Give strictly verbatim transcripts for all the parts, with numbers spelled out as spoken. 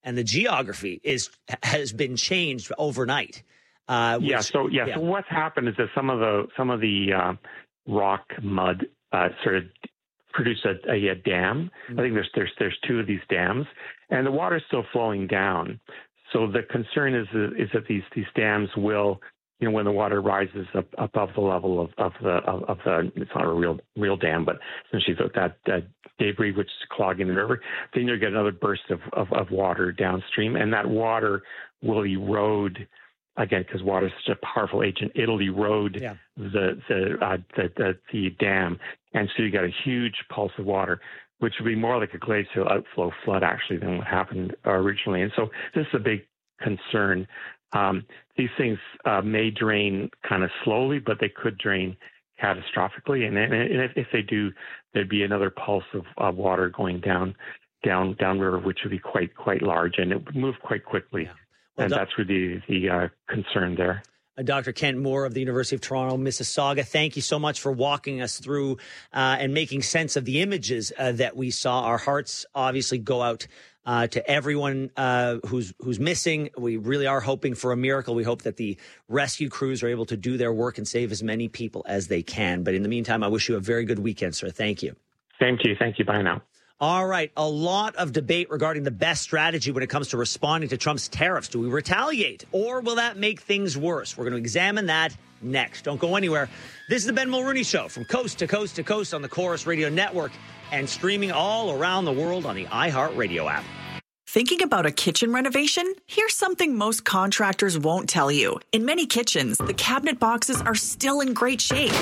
and the geography is has been changed overnight. Uh, which, yeah. So yeah, yeah. So what's happened is that some of the some of the uh, rock mud uh, sort of produce a, a, a dam. Mm-hmm. I think there's there's there's two of these dams, and the water's still flowing down. So the concern is is that these these dams will, you know, when the water rises up above the level of, of the of, of the, it's not a real real dam, but essentially that that debris which is clogging the river, then you'll get another burst of, of, of water downstream, and that water will erode. Again, because water is such a powerful agent, it'll erode yeah. the the, uh, the the the dam, and so you got a huge pulse of water, which would be more like a glacial outflow flood actually than what happened originally. And so this is a big concern. Um, these things uh, may drain kind of slowly, but they could drain catastrophically. And, and if, if they do, there'd be another pulse of, of water going down down downriver, which would be quite quite large, and it would move quite quickly. Yeah. Well, and doc- that's really the, the uh, concern there. Uh, Doctor Kent Moore of the University of Toronto, Mississauga, thank you so much for walking us through uh, and making sense of the images uh, that we saw. Our hearts obviously go out uh, to everyone uh, who's who's missing. We really are hoping for a miracle. We hope that the rescue crews are able to do their work and save as many people as they can. But in the meantime, I wish you a very good weekend, sir. Thank you. Same to you. Thank you. Bye now. All right. A lot of debate regarding the best strategy when it comes to responding to Trump's tariffs. Do we retaliate or will that make things worse? We're going to examine that next. Don't go anywhere. This is the Ben Mulrooney Show from coast to coast to coast on the Chorus Radio Network and streaming all around the world on the iHeartRadio app. Thinking about a kitchen renovation? Here's something most contractors won't tell you. In many kitchens, the cabinet boxes are still in great shape.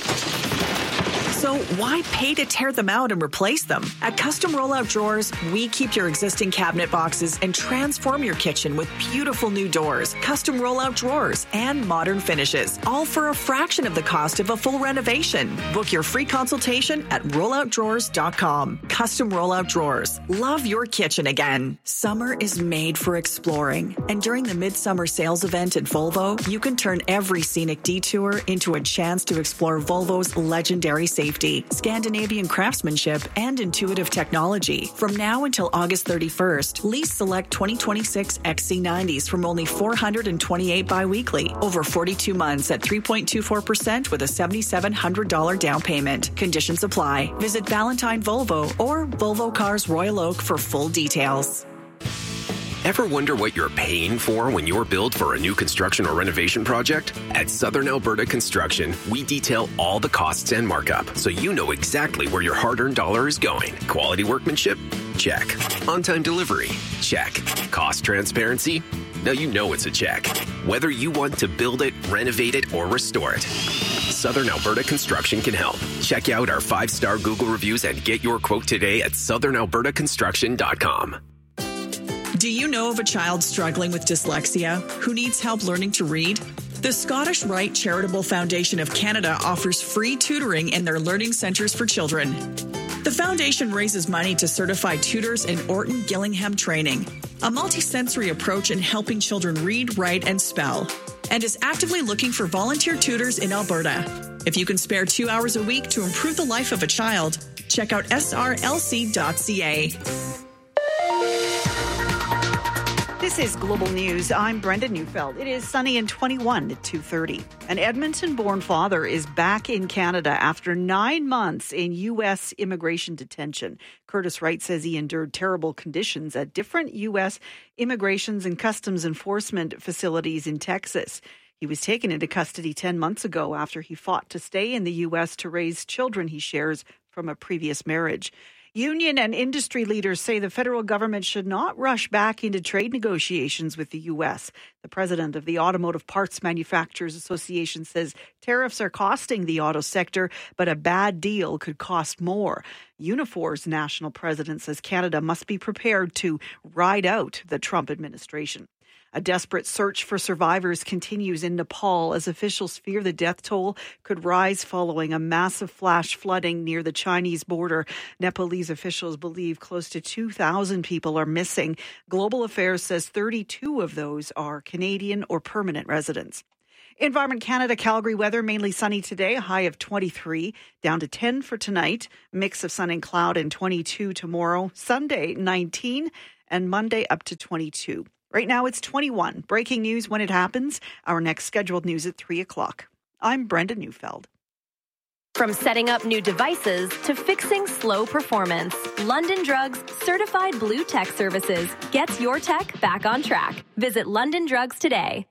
So why pay to tear them out and replace them? At Custom Rollout Drawers, we keep your existing cabinet boxes and transform your kitchen with beautiful new doors, custom rollout drawers, and modern finishes, all for a fraction of the cost of a full renovation. Book your free consultation at rollout drawers dot com. Custom Rollout Drawers. Love your kitchen again. Summer is made for exploring, and during the Midsummer Sales event at Volvo, you can turn every scenic detour into a chance to explore Volvo's legendary safety. Scandinavian craftsmanship, and intuitive technology. From now until August thirty-first, lease select twenty twenty-six X C nineties from only four hundred twenty-eight biweekly, over forty-two months at three point two four percent with a seven thousand seven hundred dollars down payment. Conditions apply. Visit Valentine Volvo or Volvo Cars Royal Oak for full details. Ever wonder what you're paying for when you're billed for a new construction or renovation project? At Southern Alberta Construction, we detail all the costs and markup, so you know exactly where your hard-earned dollar is going. Quality workmanship? Check. On-time delivery? Check. Cost transparency? Now you know it's a check. Whether you want to build it, renovate it, or restore it, Southern Alberta Construction can help. Check out our five-star Google reviews and get your quote today at southern alberta construction dot com. Do you know of a child struggling with dyslexia who needs help learning to read? The Scottish Rite Charitable Foundation of Canada offers free tutoring in their learning centres for children. The foundation raises money to certify tutors in Orton Gillingham training, a multisensory approach in helping children read, write, and spell, and is actively looking for volunteer tutors in Alberta. If you can spare two hours a week to improve the life of a child, check out s r l c dot c a. This is Global News. I'm Brenda Neufeld. It is sunny and twenty-one at two thirty. An Edmonton-born father is back in Canada after nine months in U S immigration detention. Curtis Wright says he endured terrible conditions at different U S immigrations and customs enforcement facilities in Texas. He was taken into custody ten months ago after he fought to stay in the U S to raise children he shares from a previous marriage. Union and industry leaders say the federal government should not rush back into trade negotiations with the U S. The president of the Automotive Parts Manufacturers Association says tariffs are costing the auto sector, but a bad deal could cost more. Unifor's national president says Canada must be prepared to ride out the Trump administration. A desperate search for survivors continues in Nepal as officials fear the death toll could rise following a massive flash flooding near the Chinese border. Nepalese officials believe close to two thousand people are missing. Global Affairs says thirty-two of those are Canadian or permanent residents. Environment Canada, Calgary weather, mainly sunny today, a high of twenty-three, down to ten for tonight. Mix of sun and cloud and twenty-two tomorrow. Sunday, nineteen. and Monday up to twenty-two. Right now it's twenty-one. Breaking news when it happens. Our next scheduled news at three o'clock. I'm Brenda Neufeld. From setting up new devices to fixing slow performance, London Drugs certified blue tech services gets your tech back on track. Visit London Drugs today.